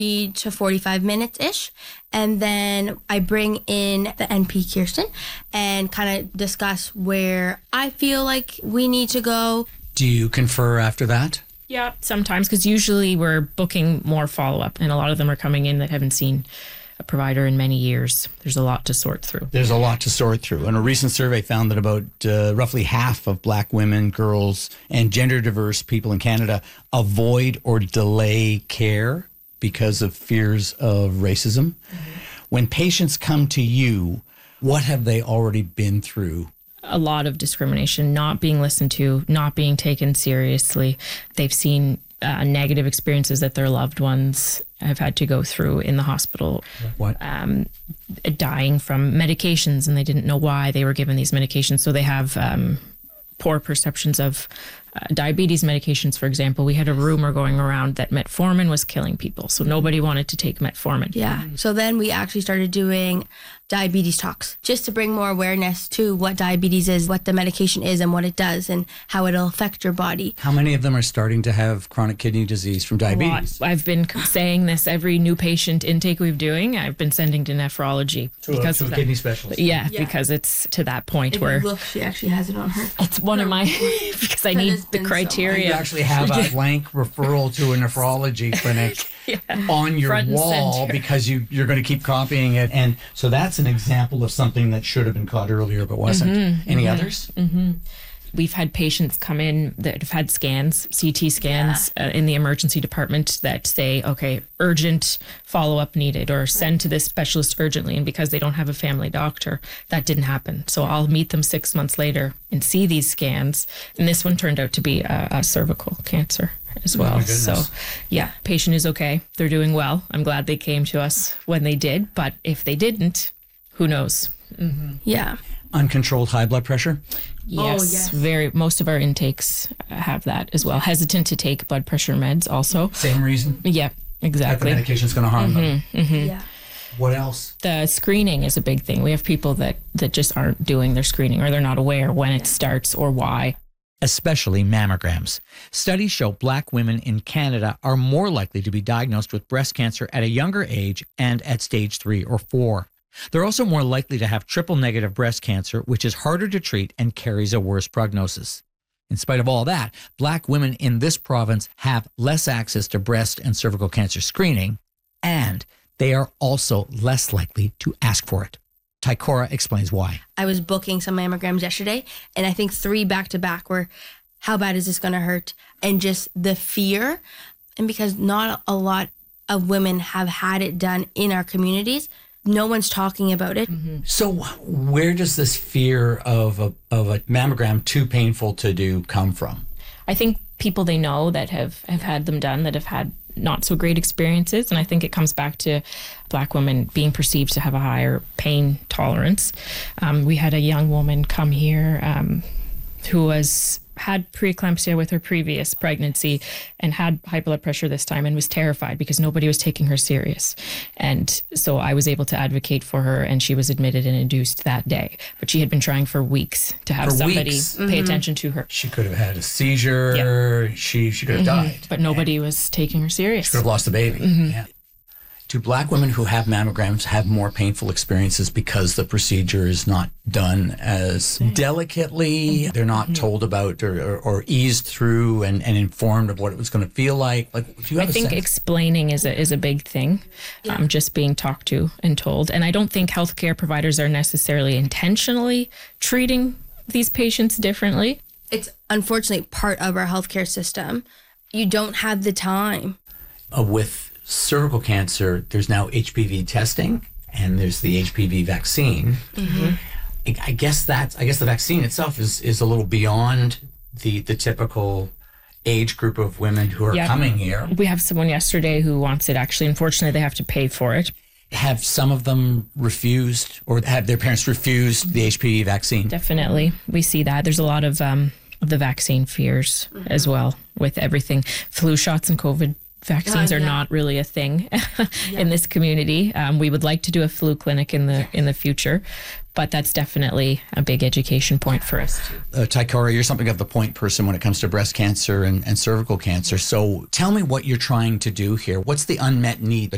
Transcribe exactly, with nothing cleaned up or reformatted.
to forty-five minutes-ish. And then I bring in the N P, Kirsten, and kind of discuss where I feel like we need to go. Do you confer after that? Yeah, sometimes, because usually we're booking more follow-up, and a lot of them are coming in that haven't seen a provider in many years. There's a lot to sort through. There's a lot to sort through. And a recent survey found that about uh, roughly half of Black women, girls, and gender diverse people in Canada avoid or delay care because of fears of racism. Mm-hmm. When patients come to you, what have they already been through? A lot of discrimination, not being listened to, not being taken seriously. They've seen uh, negative experiences that their loved ones have had to go through in the hospital. What? Um, dying from medications, and they didn't know why they were given these medications. So they have um, poor perceptions of uh, diabetes medications, for example. We had a rumor going around that metformin was killing people, so nobody wanted to take metformin. Yeah. So then we actually started doing diabetes talks just to bring more awareness to what diabetes is, what the medication is, and what it does, and how it'll affect your body. How many of them are starting to have chronic kidney disease from diabetes? I've been saying this every new patient intake we've doing. I've been sending to nephrology to because a, to of a that. kidney specialist. Yeah, Yeah. because it's to that point If where you look, she actually has it on her. it's one of my because I That need has the been so criteria. You actually have a blank referral to a nephrology clinic Yeah. on your Front and wall center. because you, you're going to keep copying it. And so that's an example of something that should have been caught earlier but wasn't. Mm-hmm, Any mm-hmm, others? Mm-hmm. We've had patients come in that have had scans, C T scans yeah. uh, in the emergency department that say, okay, urgent follow-up needed, or send to this specialist urgently. And because they don't have a family doctor, that didn't happen. So I'll meet them six months later and see these scans. And this one turned out to be a, a cervical cancer as well. Oh, so yeah, patient is okay. They're doing well. I'm glad they came to us when they did. But if they didn't, who knows? Mm-hmm. Yeah. Uncontrolled high blood pressure? Yes, oh, yes, very. Most of our intakes have that as well. Hesitant to take blood pressure meds also. Same reason? Yeah, exactly. That the medication's going to harm mm-hmm, them. Mm-hmm. Yeah. What else? The screening is a big thing. We have people that, that just aren't doing their screening, or they're not aware when it starts or why. Especially mammograms. Studies show Black women in Canada are more likely to be diagnosed with breast cancer at a younger age and at stage three or four. They're also more likely to have triple-negative breast cancer, which is harder to treat and carries a worse prognosis. In spite of all that, Black women in this province have less access to breast and cervical cancer screening, and they are also less likely to ask for it. Tykora explains why. I was booking some mammograms yesterday, and I think three back-to-back were, how bad is this going to hurt? And just the fear. And because not a lot of women have had it done in our communities, no one's talking about it. Mm-hmm. So where does this fear of a, of a mammogram too painful to do come from? I think people they know that have, have had them done, that have had not so great experiences. And I think it comes back to Black women being perceived to have a higher pain tolerance. Um, we had a young woman come here um, who was had preeclampsia with her previous pregnancy and had high blood pressure this time and was terrified because nobody was taking her serious. And so I was able to advocate for her, and she was admitted and induced that day. But she had been trying for weeks to have For somebody weeks. pay Mm-hmm. attention to her. She could have had a seizure. Yeah. She she could have Mm-hmm. died. But nobody was taking her serious. She could have lost the baby. Mm-hmm. Yeah. Do Black women who have mammograms have more painful experiences because the procedure is not done as delicately? They're not Mm-hmm. told about or, or, or eased through and, and informed of what it was going to feel like? Like, do you have I a think sense? explaining is a is a big thing. Yeah. Um, just being talked to and told. And I don't think healthcare providers are necessarily intentionally treating these patients differently. It's unfortunately part of our healthcare system. You don't have the time. Uh, with cervical cancer, there's now H P V testing and there's the H P V vaccine. Mm-hmm. I, I guess that's, I guess the vaccine itself is, is a little beyond the, the typical age group of women who are Yeah. coming here. We have someone yesterday who wants it. Actually, unfortunately, they have to pay for it. Have some of them refused or have their parents refused the H P V vaccine? Definitely. We see that. There's a lot of um, the vaccine fears Mm-hmm. as well with everything. Flu shots and COVID vaccines Uh, are yeah. not really a thing in this community. Um, we would like to do a flu clinic in the in the future, but that's definitely a big education point for us too. Uh, Tykora, you're something of the point person when it comes to breast cancer and, and cervical cancer. So tell me what you're trying to do here. What's the unmet need?